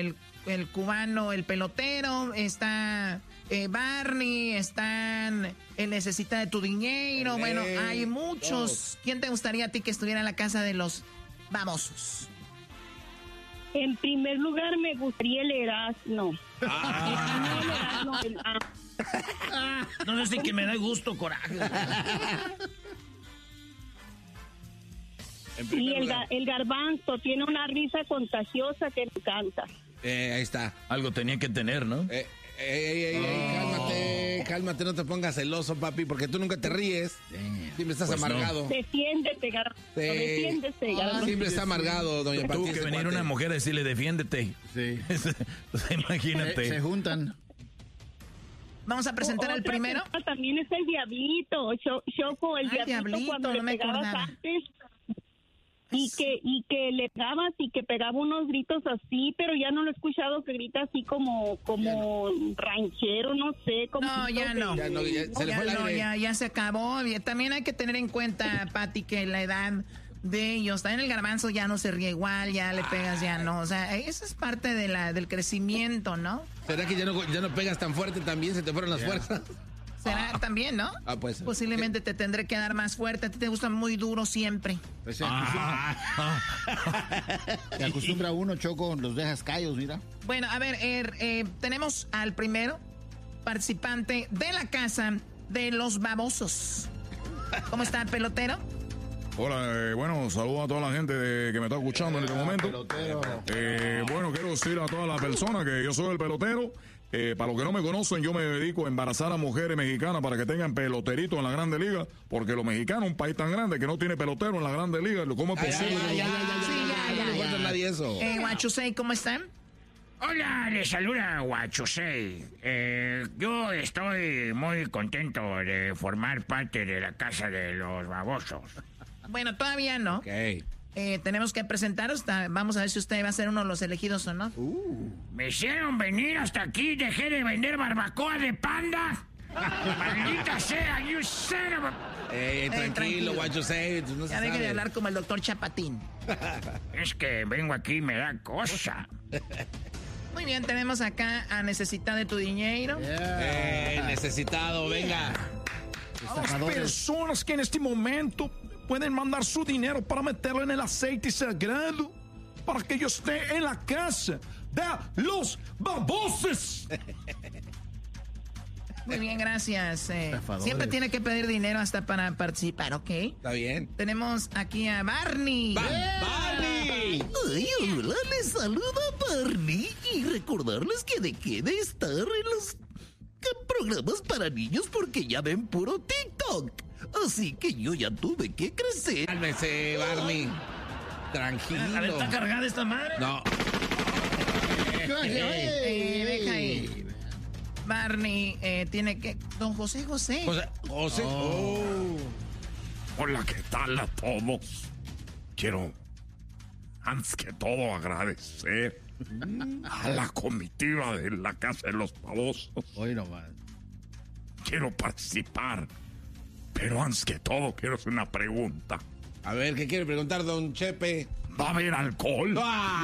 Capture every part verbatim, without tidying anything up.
el, el cubano, el pelotero, está eh, Barney, están el Necesita de tu dinero. Bueno, hay muchos. Dos. ¿Quién te gustaría a ti que estuviera en la casa de los babosos? En primer lugar me gustaría el Erasmo. Ah. No, el Erasmo, el, no sé que me da gusto, coraje. Y el, el Garbanzo tiene una risa contagiosa que me encanta. Eh, ahí está. Algo tenía que tener, ¿no? Eh, ey, ey, ey, oh. Cálmate, cálmate, no te pongas celoso, papi, porque tú nunca te ríes. Damn. Siempre estás pues No. amargado. Defiéndete, Garbanzo. Sí. Defiéndete, Garbanzo. Siempre está amargado, doña Pati. Tuvo que venir una mujer a decirle, defiéndete. Sí. Imagínate. Se, se juntan. Vamos a presentar al primero. También es el Diablito, Choco, el ah, Diablito, Diablito, cuando no le me pegabas acordaba. Antes. Y que, y que le pegabas y que pegaba unos gritos así, pero ya no lo he escuchado que grita así como, como no. ranchero, no sé. Como no, ya no. Ya no, ya, se, ya, no ya, ya se acabó. También hay que tener en cuenta, Pati, que la edad de ellos, también el Garbanzo ya no se ríe igual, ya le pegas, ya no. O sea, eso es parte de la, del crecimiento, ¿no? ¿Será que ya no, ya no pegas tan fuerte también? ¿Se te fueron las yeah. fuerzas? Será ah. también, ¿no? Ah, pues. Posiblemente te tendré que dar más fuerte. A ti te gusta muy duro siempre. Pues se acostumbra. Ah. Se acostumbra uno, Choco, los dejas callos, mira. Bueno, a ver, eh, eh, tenemos al primero participante de la casa de los babosos. ¿Cómo está, pelotero? Hola, eh, bueno, saludo a toda la gente de, que me está escuchando en este momento. Eh, bueno, quiero decir a todas las personas que yo soy el pelotero. Eh, para los que no me conocen, yo me dedico a embarazar a mujeres mexicanas para que tengan peloteritos en la Grande Liga, porque los mexicanos, un país tan grande que no tiene pelotero en la Grande Liga, ¿cómo es posible? Ya, ya, ya, ya, sí, ya, ya, ya, ya. Nadie eso. Eh, Guachusei, ¿cómo están? Hola, les saluda Guachusei. Eh, yo estoy muy contento de formar parte de la casa de los babosos. Bueno, todavía no. Okay. Eh, tenemos que presentaros. Vamos a ver si usted va a ser uno de los elegidos o no. Uh. ¿Me hicieron venir hasta aquí? ¿Dejé de vender barbacoa de panda? ¡Maldita sea! ¡You son of a... Eh, tranquilo, Guachusei. No ya deje de hablar como el doctor Chapatín. Es que vengo aquí y me da cosa. Muy bien, tenemos acá a Necesita de tu dinero. Yeah. Eh, necesitado, venga. A las personas que en este momento pueden mandar su dinero para meterlo en el aceite sagrado para que yo esté en la casa de los babosos. Muy bien, gracias. Eh, siempre tiene que pedir dinero hasta para participar, ¿ok? Está bien. Tenemos aquí a Barney. Ba yeah. ¡Barney! Ay, hola, les saluda Barney. Y recordarles que dejé de estar en los programas para niños porque ya ven puro TikTok. Así que yo ya tuve que crecer. Cálmese, Barney. Tranquilo. A ver, ¿está cargada esta madre? No. Eh, deja ahí. Barney eh, tiene que... Don José José. José. José. Oh. Hola, ¿qué tal a todos? Quiero, antes que todo, agradecer a la comitiva de la Casa de los Babosos. Hoy nomás. Quiero participar, pero antes que todo quiero hacer una pregunta. A ver, ¿qué quiere preguntar, don Chepe? ¿Va a haber alcohol?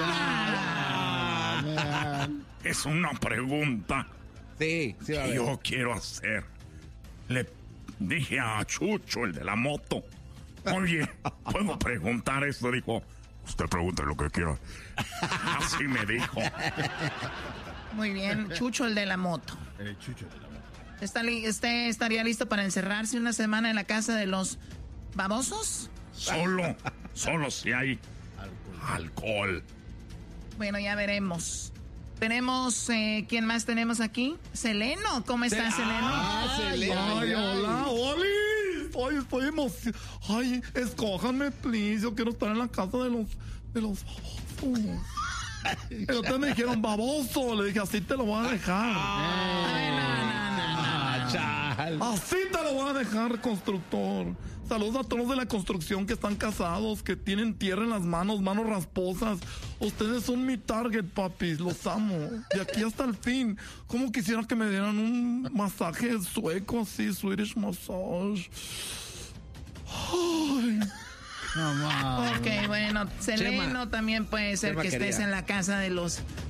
¡Ah! ¡Ah! Es una pregunta sí, sí va a que ver. yo quiero hacer. Le dije a Chucho, el de la moto, oye, ¿puedo preguntar esto? Dijo, usted pregunte lo que quiera. Así me dijo. Muy bien, Chucho, el de la moto. El Chucho de la moto. ¿Está li- ¿Usted estaría listo para encerrarse una semana en la casa de los babosos? Solo, solo si hay alcohol. alcohol. Bueno, ya veremos. Tenemos, eh, ¿quién más tenemos aquí? Seleno, ¿cómo está, Se- Seleno? Ah, Seleno. Ay, hola, Oli. Ay, estoy emocionado. Ay, escójanme, please. Yo quiero estar en la casa de los, de los babosos. Y ustedes me dijeron baboso. Le dije, así te lo voy a dejar. Ay, no, no, no, no, no. Chal. Así te lo voy a dejar, constructor. Saludos a todos de la construcción que están casados, que tienen tierra en las manos, manos rasposas. Ustedes son mi target, papis. Los amo. De aquí hasta el fin. ¿Cómo quisiera que me dieran un masaje sueco así, Swedish massage? Ay. No, Ok, bueno, Seleno Chema. también puede ser Chema que estés quería. en la casa de los